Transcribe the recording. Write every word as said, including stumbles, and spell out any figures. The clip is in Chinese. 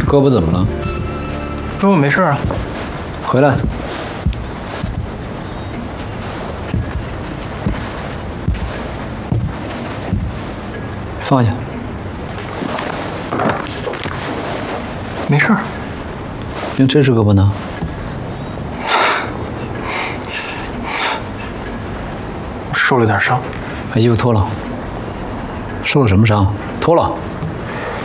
胳膊怎么了？ 胳膊没事啊。 回来。放下。 没事。 那这只胳膊呢？ 受了点伤。 把衣服脱了。受了什么伤？脱了。